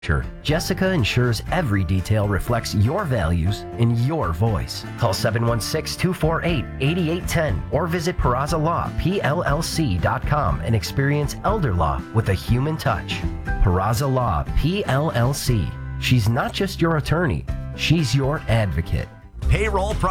Sure. Jessica ensures every detail reflects your values in your voice. Call 716-248-8810 or visit PerrazzaLawPLLC.com and experience elder law with a human touch. Peraza Law PLLC. She's not just your attorney, she's your advocate. Payroll